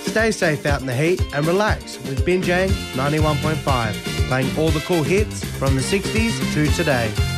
Stay safe out in the heat and relax with Binjang 91.5, playing all the cool hits from the 60s to today.